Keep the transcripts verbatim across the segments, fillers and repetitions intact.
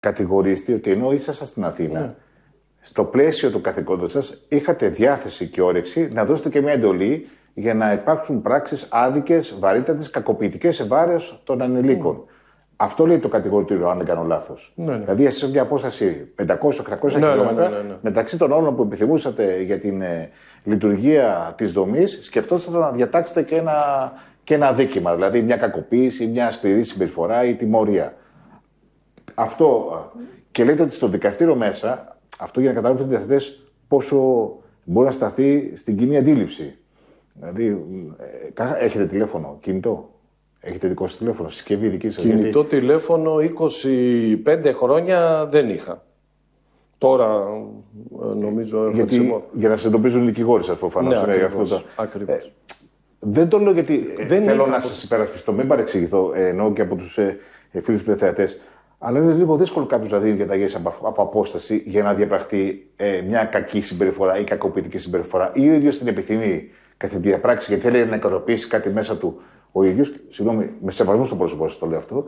κατηγορήσετε ότι ενώ ήσασταν στην Αθήνα, mm. στο πλαίσιο του καθηκόντος σας, είχατε διάθεση και όρεξη να δώσετε και μια εντολή για να υπάρξουν πράξεις άδικες, βαρύτατες, κακοποιητικές σε βάρος των ανηλίκων. Mm. Αυτό λέει το κατηγορητήριο, αν δεν κάνω λάθος. Ναι, ναι. Δηλαδή, εσείς σε μια απόσταση πεντακόσια με οκτακόσια ναι, χιλιόμετρα, ναι, ναι, ναι. μεταξύ των όρων που επιθυμούσατε για την ε, λειτουργία της δομής, σκεφτόσατε να διατάξετε και ένα, και ένα δίκημα. Δηλαδή, μια κακοποίηση, μια σκληρή συμπεριφορά ή τιμωρία. Αυτό. Και λέτε ότι στο δικαστήριο μέσα, αυτό για να καταλάβουν οι διαθετές πόσο μπορεί να σταθεί στην κοινή αντίληψη. Δηλαδή, ε, έχετε τηλέφωνο, κινητό. Έχετε δικό σας τηλέφωνο, συσκευή δική σας? Κινητό γιατί... τηλέφωνο είκοσι πέντε χρόνια δεν είχα. Τώρα νομίζω έχω γιατί, ξεμώ... Για να σε εντοπίζουν οι δικηγόροι σας προφανώς. Ναι, ναι, ακριβώς, αυτό το... ακριβώς. Ε, δεν το λέω γιατί δεν θέλω να από... σας υπερασπιστώ, μην παρεξηγηθώ, ε, εννοώ και από τους ε, φίλους τηλεθεατές. Αλλά είναι λίγο δύσκολο κάποιος να δίνει διαταγές από, από απόσταση για να διαπραχθεί ε, μια κακή συμπεριφορά ή κακοποιητική συμπεριφορά, ή ο ίδιος την επιθυμεί κατά τη διαπράξη, γιατί θέλει να ικανοποιήσει κάτι μέσα του ο ίδιος, συγγνώμη, με σεβασμό στο πρόσωπό σας το λέω αυτό,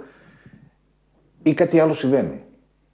ή κάτι άλλο συμβαίνει.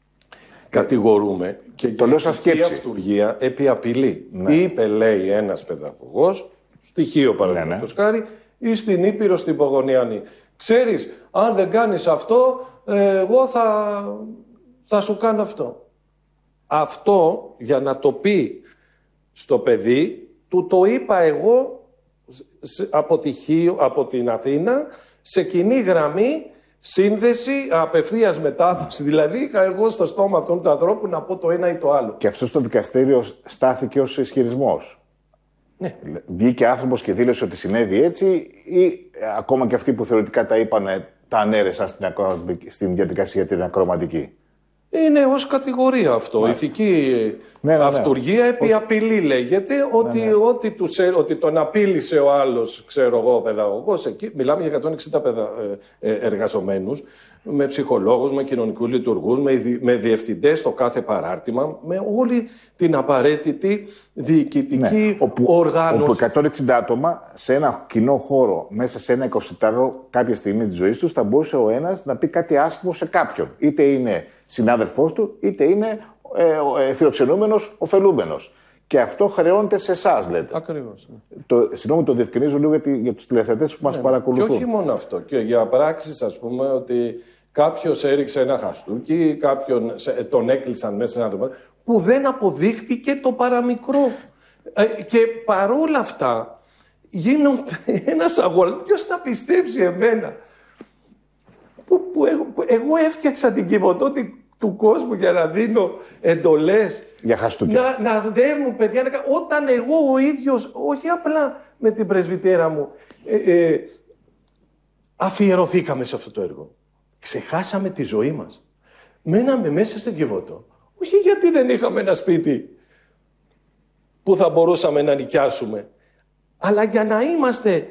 Κατηγορούμε και το για ηθική αυτουργία επί απειλή. Ναι. Είπε, λέει, ένας παιδαγωγός, στοιχείο παραδείγματος ναι, ναι. χάρη, ή στην Ήπειρο στην Πογωνιανή. Ξέρεις, αν δεν κάνεις αυτό, εγώ θα, θα σου κάνω αυτό. Αυτό, για να το πει στο παιδί, του το είπα εγώ από, τυχείο, από την Αθήνα, σε κοινή γραμμή, σύνδεση, απευθείας μετάδοση. Δηλαδή, είχα εγώ στο στόμα αυτών του ανθρώπου να πω το ένα ή το άλλο. Και αυτό στο δικαστήριο στάθηκε ως ισχυρισμός. Ναι. Βγήκε άνθρωπος και δήλωσε ότι συνέβη έτσι, ή ακόμα και αυτοί που θεωρητικά τα είπαν, τα ανέρεσαν στην, στην διαδικασία την ακροματική? Είναι ως κατηγορία αυτό. Ναι. Ηθική ναι, ναι, ναι. αυτουργία επί απειλή λέγεται, ότι, ναι, ναι. Ότι, τους, ότι τον απείλησε ο άλλος, ξέρω εγώ, παιδαγωγός, εκεί, μιλάμε για εκατόν εξήντα παιδα, ε, εργαζομένους, με ψυχολόγους, με κοινωνικούς λειτουργούς, με, με διευθυντές στο κάθε παράρτημα, με όλη την απαραίτητη διοικητική ναι. όπου, οργάνωση. Όπου εκατόν εξήντα άτομα σε ένα κοινό χώρο, μέσα σε ένα εικοσιτάρο, κάποια στιγμή της ζωής τους, θα μπορούσε ο ένας να πει κάτι άσχημο σε κάποιον. Είτε είναι συνάδελφός του, είτε είναι ε, ε, φιλοξενούμενος, ωφελούμενος. Και αυτό χρεώνεται σε εσάς, λέτε. Ακριβώς. Ναι. Το, συγγνώμη, το διευκρινίζω λίγο για, για τους τηλεθεατές που μας ναι, παρακολουθούν. Και όχι μόνο αυτό. Και για πράξεις, ας πούμε, ότι κάποιος έριξε ένα χαστούκι, κάποιον τον έκλεισαν μέσα σε ένα δωμάτιο, που δεν αποδείχτηκε το παραμικρό. Ε, και παρόλα αυτά, γίνονται ένας αγώνας. Ποιος θα πιστέψει εμένα? Που, που, εγώ, που εγώ έφτιαξα την κυβωτότητα του κόσμου για να δίνω εντολές. Για χαστούκια. Να, να δέρνουν παιδιά. Να, όταν εγώ ο ίδιος, όχι απλά με την πρεσβυτέρα μου, ε, ε, αφιερωθήκαμε σε αυτό το έργο. Ξεχάσαμε τη ζωή μας. Μέναμε μέσα στην Κιβωτό. Όχι γιατί δεν είχαμε ένα σπίτι που θα μπορούσαμε να νοικιάσουμε, αλλά για να είμαστε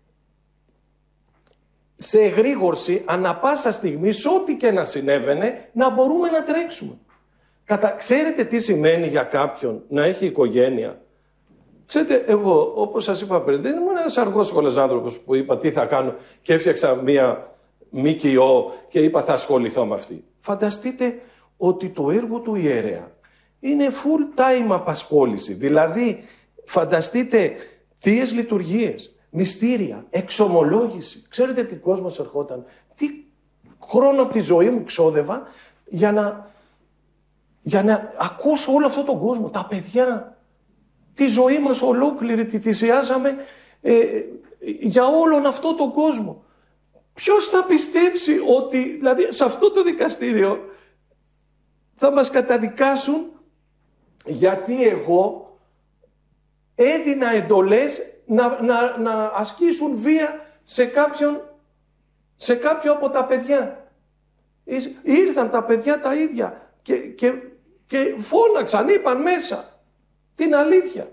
σε εγρήγορση, ανα πάσα στιγμή, σε ό,τι και να συνέβαινε, να μπορούμε να τρέξουμε. Κατα... Ξέρετε τι σημαίνει για κάποιον να έχει οικογένεια? Ξέρετε, εγώ, όπως σας είπα πριν, δεν ήμουν ένας αργόσχολος άνθρωπος που είπα τι θα κάνω και έφτιαξα μία ΜΚΟ και είπα θα ασχοληθώ με αυτή. Φανταστείτε ότι το έργο του ιερέα είναι full time απασχόληση. Δηλαδή, φανταστείτε θείες λειτουργίες, μυστήρια, εξομολόγηση. Ξέρετε τι κόσμος ερχόταν, τι χρόνο από τη ζωή μου ξόδευα για να, για να ακούσω όλο αυτόν τον κόσμο, τα παιδιά, τη ζωή μας ολόκληρη τη θυσιάζαμε ε, για όλον αυτόν τον κόσμο. Ποιος θα πιστέψει ότι, δηλαδή, σε αυτό το δικαστήριο θα μας καταδικάσουν γιατί εγώ έδινα εντολές να, να, να ασκήσουν βία σε κάποιον, σε κάποιο από τα παιδιά. Ήρθαν τα παιδιά τα ίδια και, και, και φώναξαν, είπαν μέσα την αλήθεια.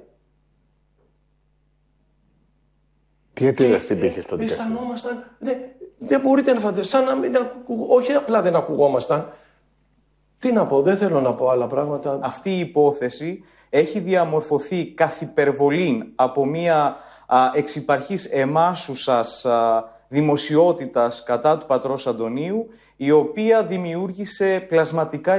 Τι αιτήρες υπήρχε στο δικαστήριο? Αισθανόμασταν, δεν, δεν μπορείτε να φανταστείτε, σαν να μην ακου, όχι απλά δεν ακουγόμασταν. Τι να πω, δεν θέλω να πω άλλα πράγματα. Αυτή η υπόθεση έχει διαμορφωθεί καθ' υπερβολήν από μια α, εξυπαρχής εμάσουσας α, δημοσιότητας κατά του πατρός Αντωνίου, η οποία δημιούργησε πλασματικά